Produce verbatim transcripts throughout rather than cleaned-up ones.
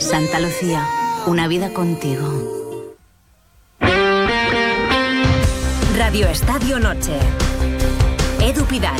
Santa Lucía, una vida contigo. Radio Estadio Noche. Edu Pidal.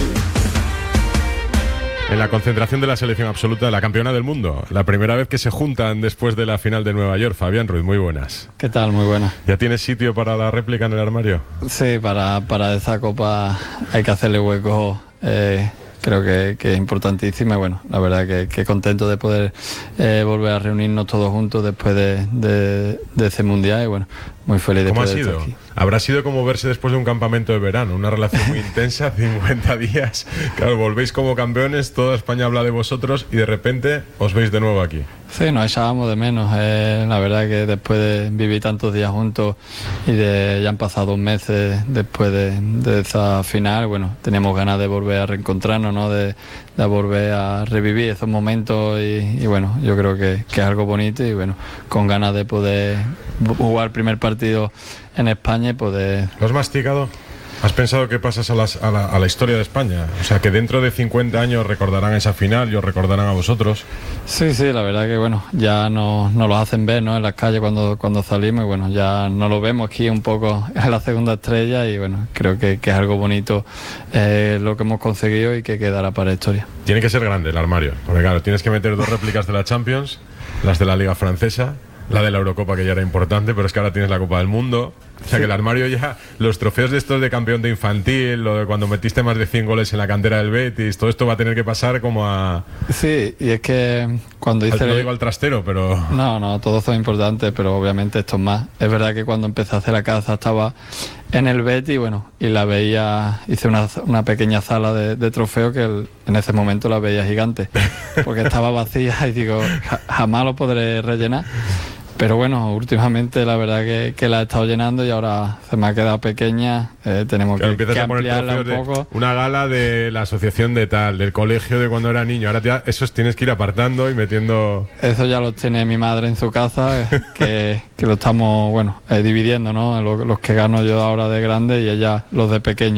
En la concentración de la selección absoluta de la campeona del mundo, la primera vez que se juntan después de la final de Nueva York. Fabián Ruiz, muy buenas. ¿Qué tal? Muy buenas. ¿Ya tienes sitio para la réplica en el armario? Sí, para, para esa copa hay que hacerle hueco. Eh, creo que, que es importantísima y bueno, la verdad que, que contento de poder eh, volver a reunirnos todos juntos después de, de, de ese mundial y bueno, muy feliz de ¿Cómo poder ha sido? estar aquí. Habrá sido como verse después de un campamento de verano, una relación muy intensa, cincuenta días. Claro, volvéis como campeones, toda España habla de vosotros y de repente os veis de nuevo aquí. Sí, nos echábamos de menos. Eh, la verdad que después de vivir tantos días juntos y de ya han pasado dos meses después de, de esa final, bueno, teníamos ganas de volver a reencontrarnos, ¿no? De, de volver a revivir esos momentos y, y bueno, yo creo que, que es algo bonito y bueno, con ganas de poder jugar el primer partido en España y poder... ¿Lo has masticado? ¿Has pensado que pasas a, las, a, la, a la historia de España? O sea, que dentro de cincuenta años recordarán esa final y os recordarán a vosotros. Sí, sí, la verdad que bueno, ya nos no lo hacen ver, ¿no? En las calles cuando, cuando salimos y bueno, ya no lo vemos aquí un poco en la segunda estrella y bueno, creo que, que es algo bonito eh, lo que hemos conseguido y que quedará para la historia. Tiene que ser grande el armario, porque claro, tienes que meter dos réplicas de la Champions, las de la Liga Francesa, la de la Eurocopa que ya era importante, pero es que ahora tienes la Copa del Mundo. O sea, sí, que el armario ya, los trofeos de estos de campeón de infantil, lo de cuando metiste más de cien goles en la cantera del Betis, todo esto va a tener que pasar como a... Sí, y es que cuando hice... No digo al trastero, pero... No, no, todos son importantes, pero obviamente esto es más. Es verdad que cuando empecé a hacer la caza estaba en el Betis, bueno, y la veía, hice una, una pequeña sala de, de trofeo que el, en ese momento la veía gigante, porque estaba vacía y digo, ja, jamás lo podré rellenar. Pero bueno, últimamente la verdad que, que la he estado llenando y ahora se me ha quedado pequeña. Eh, tenemos claro, que, que ampliarla un de poco. Una gala de la asociación de tal, del colegio de cuando era niño. Ahora ya esos tienes que ir apartando y metiendo... Eso ya los tiene mi madre en su casa, eh, que, que lo estamos, bueno, eh, dividiendo, ¿no? Los, los que gano yo ahora de grande y ella los de pequeño.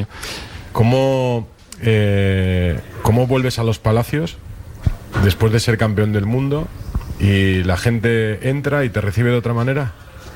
¿Cómo, eh, ¿Cómo vuelves a los Palacios después de ser campeón del mundo? ¿Y la gente entra y te recibe de otra manera?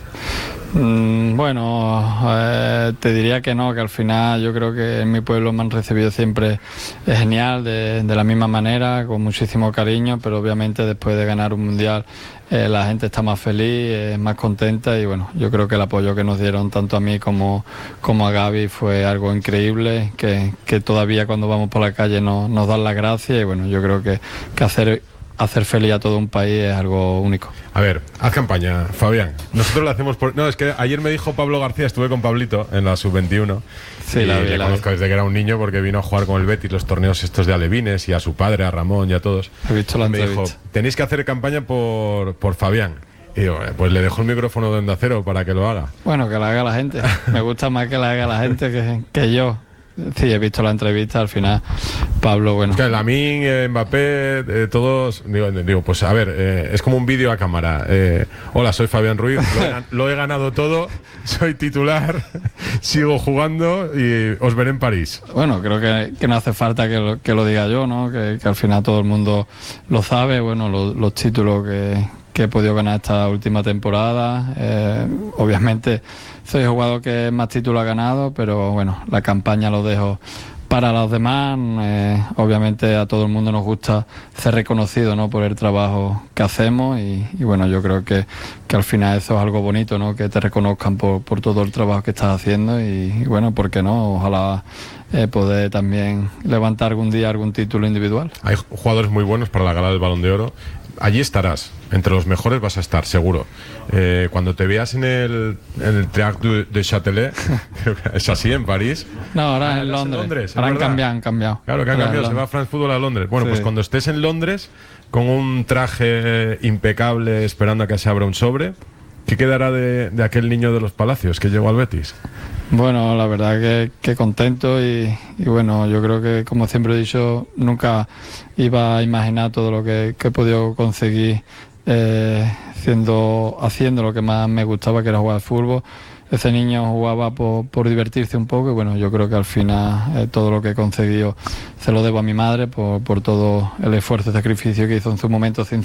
Mm, bueno, eh, te diría que no, que al final yo creo que en mi pueblo me han recibido siempre genial, de, de la misma manera, con muchísimo cariño, pero obviamente después de ganar un mundial eh, la gente está más feliz, eh, más contenta y bueno, yo creo que el apoyo que nos dieron tanto a mí como, como a Gaby fue algo increíble, que, que todavía cuando vamos por la calle nos, nos dan las gracias y bueno, yo creo que, que hacer... hacer feliz a todo un país es algo único. A ver, haz campaña, Fabián. Nosotros lo hacemos por... No, es que ayer me dijo Pablo García, estuve con Pablito en la sub veintiuno. Sí, y la vi, le la conozco vi. desde que era un niño porque vino a jugar con el Betis los torneos estos de alevines y a su padre, a Ramón y a todos. He visto la y me entrevista. dijo, tenéis que hacer campaña por, por Fabián. Y digo, pues le dejo el micrófono de Onda Cero para que lo haga. Bueno, que la haga la gente. Me gusta más que la haga la gente que, que yo. Sí, he visto la entrevista, al final Pablo, bueno... Es que Lamine, eh, Mbappé, eh, todos... Digo, digo, pues a ver, eh, es como un vídeo a cámara. Eh, hola, soy Fabián Ruiz, lo he, lo he ganado todo, soy titular, sigo jugando y os veré en París. Bueno, creo que, que no hace falta que lo, que lo diga yo, ¿no? Que, que al final todo el mundo lo sabe, bueno, lo, los títulos que, que he podido ganar esta última temporada. Eh, obviamente soy el jugador que más títulos ha ganado, pero bueno, la campaña lo dejo para los demás. Eh, obviamente a todo el mundo nos gusta ser reconocido, ¿no? Por el trabajo que hacemos y, y bueno, yo creo que, que al final eso es algo bonito, ¿no? Que te reconozcan por, por todo el trabajo que estás haciendo y, y bueno, ¿por qué no? Ojalá eh, poder también levantar algún día algún título individual. Hay jugadores muy buenos para la gala del Balón de Oro. Allí estarás, entre los mejores vas a estar, seguro. Eh, cuando te veas en el, en el Théâtre de Châtelet, es así en París. No, ahora ah, en Londres. Londres ahora han cambiado, han cambiado. Claro que han cambiado, se va a France Football a Londres. Bueno, sí. Pues cuando estés en Londres, con un traje impecable, esperando a que se abra un sobre, ¿qué quedará de, de aquel niño de los Palacios que llegó al Betis? Bueno, la verdad que, que contento y, y bueno, yo creo que como siempre he dicho, nunca iba a imaginar todo lo que, que he podido conseguir eh, siendo, haciendo lo que más me gustaba, que era jugar al fútbol. Ese niño jugaba por, por divertirse un poco y bueno, yo creo que al final eh, todo lo que he conseguido se lo debo a mi madre por, por todo el esfuerzo y sacrificio que hizo en su momento sin